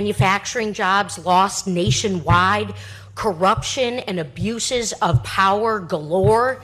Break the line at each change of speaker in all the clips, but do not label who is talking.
manufacturing jobs lost nationwide, corruption and abuses of power galore.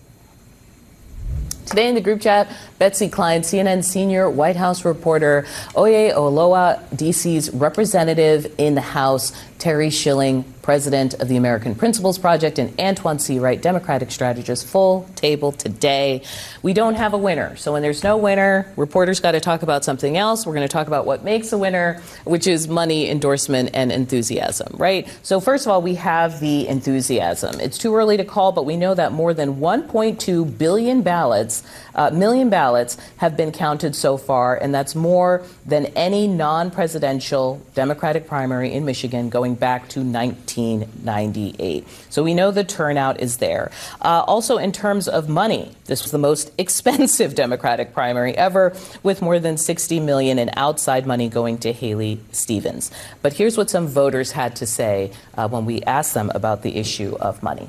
Today in the group chat, Betsy Klein, CNN senior White House reporter, Oye Oloa, D.C.'s representative in the House, Terry Schilling, president of the American Principles Project, and Antoine C. Wright, Democratic strategist. Full table today. We don't have a winner. So when there's no winner, reporters got to talk about something else. We're going to talk about what makes a winner, which is money, endorsement, and enthusiasm, right? So first of all, we have the enthusiasm. It's too early to call, but we know that more than 1.2 billion million ballots have been counted so far, and that's more than any non-presidential Democratic primary in Michigan going back to 1998. So we know the turnout is there. Also, in terms of money, this was the most expensive Democratic primary ever, with more than $60 million in outside money going to Haley Stevens. But here's what some voters had to say when we asked them about the issue of money.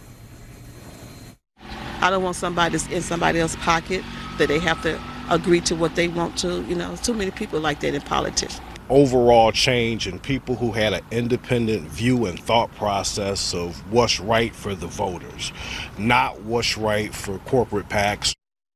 I don't want somebody that's in somebody else's pocket, that they have to agree to what they want to. You know, too many people like that in politics.
Overall change in people who had an independent view and thought process of what's right for the voters, not what's right for corporate PACs.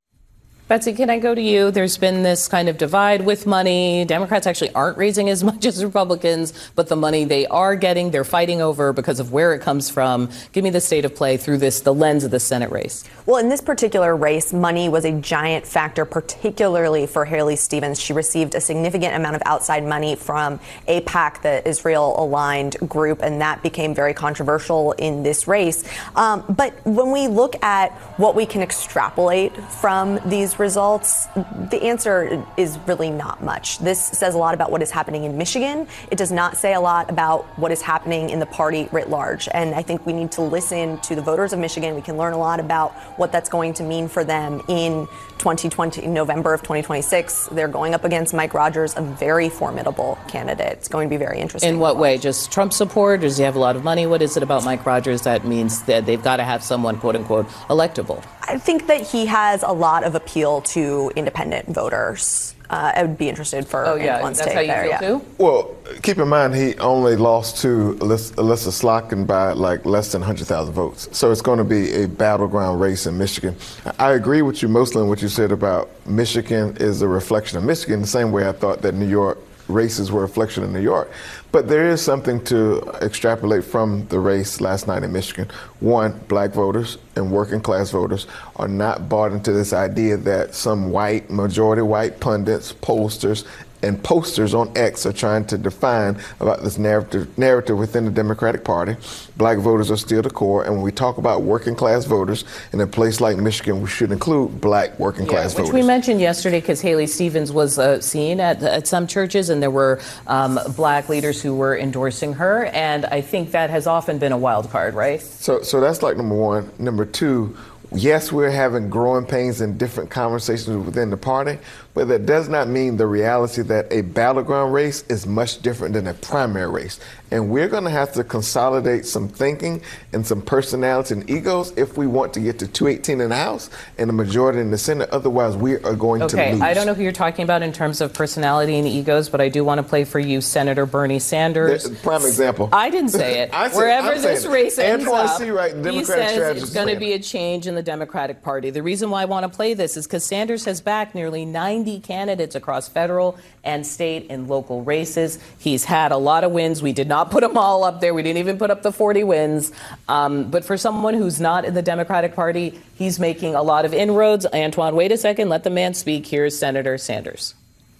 Betsy, can I go to you? There's been this kind of divide with money. Democrats actually aren't raising as much as Republicans, but the money they are getting, they're fighting over because of where it comes from. Give me the state of play through the lens of the Senate race.
Well, in this particular race, money was a giant factor, particularly for Haley Stevens. She received a significant amount of outside money from AIPAC, the Israel-aligned group, and that became very controversial in this race. But when we look at what we can extrapolate from these results, the answer is really not much. This says a lot about what is happening in Michigan. It does not say a lot about what is happening in the party writ large. And I think we need to listen to the voters of Michigan. We can learn a lot about what that's going to mean for them in 2020, November of 2026. They're going up against Mike Rogers, a very formidable candidate. It's going to be very interesting.
In what way? Just Trump support? Does he have a lot of money? What is it about Mike Rogers that means that they've got to have someone, quote unquote, electable?
I think that he has a lot of appeal to independent voters. I would be interested for Antoine's take there.
That's how you feel too?
Well, keep in mind he only lost to Alyssa Slotkin by like less than 100,000 votes. So it's going to be a battleground race in Michigan. I agree with you mostly in what you said about Michigan is a reflection of Michigan, the same way I thought that New York races were a reflection of New York. But there is something to extrapolate from the race last night in Michigan. One, black voters and working class voters are not bought into this idea that some majority white pundits, pollsters, and posters on X are trying to define about this narrative within the Democratic Party. Black voters are still the core, and when we talk about working class voters in a place like Michigan, we should include black working class voters.
Which we mentioned yesterday because Haley Stevens was seen at some churches, and there were black leaders who were endorsing her, and I think that has often been a wild card, right?
So that's like number one. Number two, yes, we're having growing pains in different conversations within the party, but that does not mean the reality that a battleground race is much different than a primary race. And we're going to have to consolidate some thinking and some personality and egos if we want to get to 218 in the House and a majority in the Senate. Otherwise, we are going to lose.
I don't know who you're talking about in terms of personality and egos, but I do want to play for you Senator Bernie Sanders.
Prime example.
I didn't say it. Wherever this race ends up,
he
says it's going to be a change in the Democratic Party. The reason why I want to play this is because Sanders has backed nearly 90 candidates across federal and state and local races. He's had a lot of wins. We did not put them all up there. We didn't even put up the 40 wins. But for someone who's not in the Democratic Party, he's making a lot of inroads. Antoine, wait a second. Let the man speak. Here's Senator Sanders.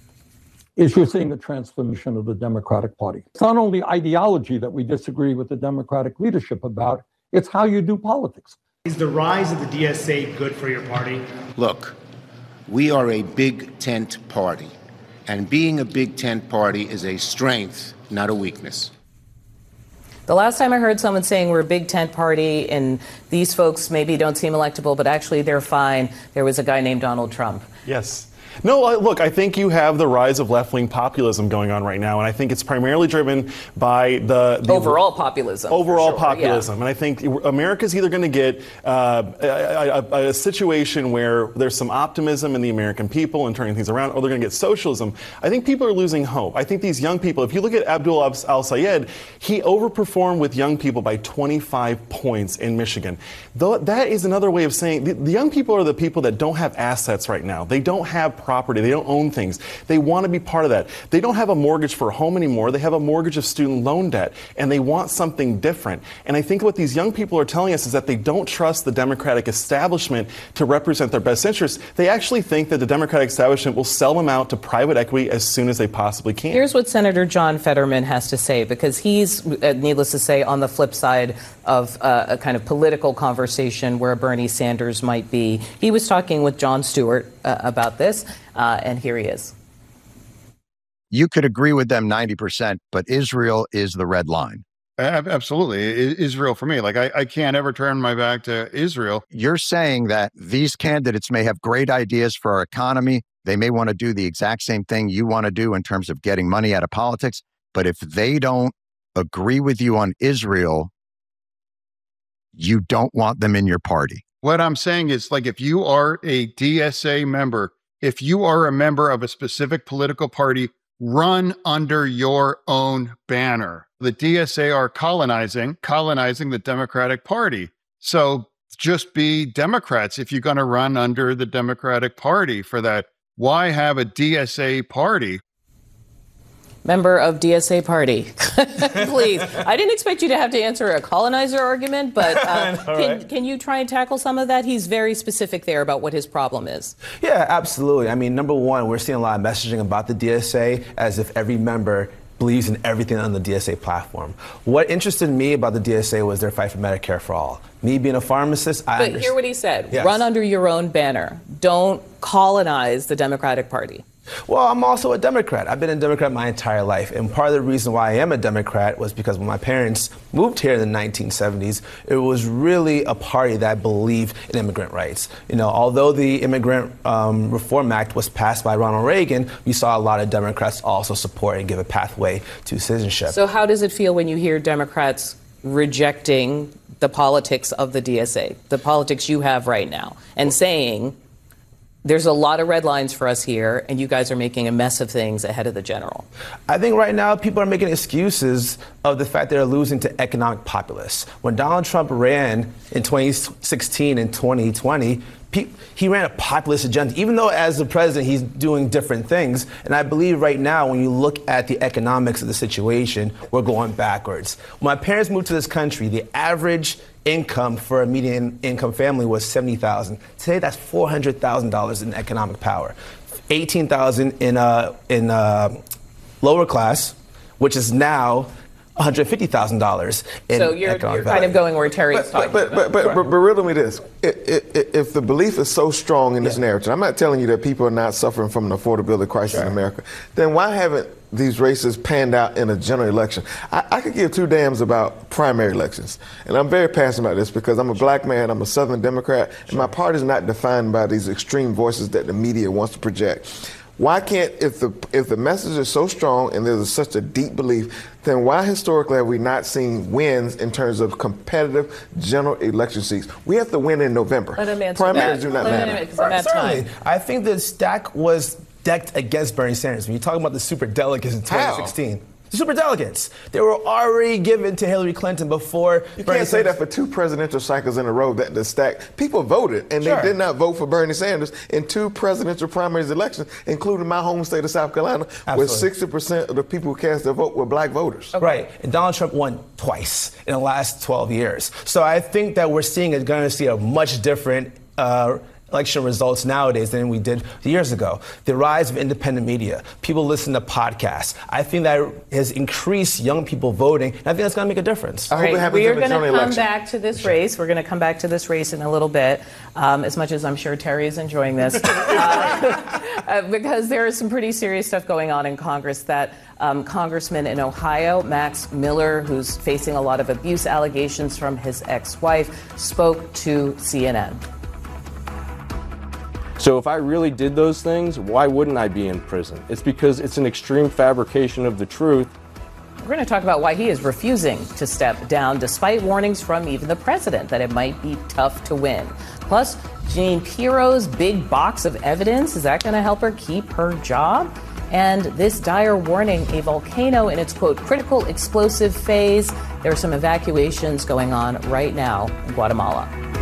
Is you're seeing the transformation of the Democratic Party. It's not only ideology that we disagree with the Democratic leadership about, it's how you do politics.
Is the rise of the DSA good for your party?
Look, we are a big tent party, and being a big tent party is a strength, not a weakness.
The last time I heard someone saying we're a big tent party and these folks maybe don't seem electable, but actually they're fine, there was a guy named Donald Trump.
Yes.
No, look, I think you have the rise of left-wing populism going on right now, and I think it's primarily driven by the
overall populism.
Overall populism. Yeah. And I think America's either going to get a situation where there's some optimism in the American people and turning things around, or they're going to get socialism. I think people are losing hope. I think these young people, if you look at Abdul al-Sayed, he overperformed with young people by 25 points in Michigan. That is another way of saying the young people are the people that don't have assets right now. They don't have property. They don't own things. They want to be part of that. They don't have a mortgage for a home anymore. They have a mortgage of student loan debt, and they want something different. And I think what these young people are telling us is that they don't trust the Democratic establishment to represent their best interests. They actually think that the Democratic establishment will sell them out to private equity as soon as they possibly can.
Here's what Senator John Fetterman has to say, because he's, needless to say, on the flip side of a kind of political conversation where Bernie Sanders might be. He was talking with Jon Stewart about this, and here he is.
You could agree with them 90%, but Israel is the red line.
Absolutely. Israel for me. Like, I can't ever turn my back to Israel.
You're saying that these candidates may have great ideas for our economy. They may want to do the exact same thing you want to do in terms of getting money out of politics. But if they don't agree with you on Israel, you don't want them in your party.
What I'm saying is, like, if you are a DSA member, if you are a member of a specific political party, run under your own banner. The DSA are colonizing the Democratic Party. So just be Democrats if you're going to run under the Democratic Party for that. Why have a DSA party?
Member of DSA party. Please. I didn't expect you to have to answer a colonizer argument, but can you try and tackle some of that? He's very specific there about what his problem is.
Yeah, absolutely. I mean, number one, we're seeing a lot of messaging about the DSA as if every member believes in everything on the DSA platform. What interested me about the DSA was their fight for Medicare for all. Me being a pharmacist,
But hear what he said.
Yes.
Run under your own banner. Don't colonize the Democratic Party.
Well, I'm also a Democrat. I've been a Democrat my entire life. And part of the reason why I am a Democrat was because when my parents moved here in the 1970s, it was really a party that believed in immigrant rights. You know, although the Immigrant Reform Act was passed by Ronald Reagan, we saw a lot of Democrats also support and give a pathway to citizenship.
So how does it feel when you hear Democrats rejecting the politics of the DSA, the politics you have right now, and saying, there's a lot of red lines for us here, and you guys are making a mess of things ahead of the general?
I think right now people are making excuses of the fact they're losing to economic populists. When Donald Trump ran in 2016 and 2020, he ran a populist agenda, even though as the president he's doing different things. And I believe right now when you look at the economics of the situation, we're going backwards. When my parents moved to this country, the average income for a median income family was $70,000. Today, that's $400,000 in economic power. $18,000 in lower class, which is now $150,000 in
So you're kind of going where Terry's talking about.
But riddle me this. If the belief is so strong in this narrative, I'm not telling you that people are not suffering from an affordability crisis in America, then why haven't these races panned out in a general election? I could give two damns about primary elections. And I'm very passionate about this because I'm a black man, I'm a Southern Democrat, and my party is not defined by these extreme voices that the media wants to project. Why can't, if the message is so strong and there's such a deep belief, then why historically have we not seen wins in terms of competitive general election seats? We have to win in November.
Let him answer
Primaries
that.
do not matter.
Certainly. I think the stack was decked against Bernie Sanders. When you talk about the super delegates in 2016. The super delegates. They were already given to Hillary Clinton before.
You can't say that for two presidential cycles in a row that the stack. People voted, and they did not vote for Bernie Sanders in two presidential primaries elections, including my home state of South Carolina, where 60% of the people who cast their vote were black voters.
Right. And Donald Trump won twice in the last 12 years. So I think that we're going to see a much different election results nowadays than we did years ago. The rise of independent media. People listen to podcasts. I think that has increased young people voting, and I think that's going to make a difference.
We are going to come back to this race. We're going to come back to this race in a little bit, as much as I'm sure Terry is enjoying this, because there is some pretty serious stuff going on in Congress. That congressman in Ohio, Max Miller, who's facing a lot of abuse allegations from his ex-wife, spoke to CNN.
So if I really did those things, why wouldn't I be in prison? It's because it's an extreme fabrication of the truth.
We're going to talk about why he is refusing to step down, despite warnings from even the president that it might be tough to win. Plus, Jeanine Pirro's big box of evidence, is that going to help her keep her job? And this dire warning, a volcano in its, quote, critical explosive phase. There are some evacuations going on right now in Guatemala.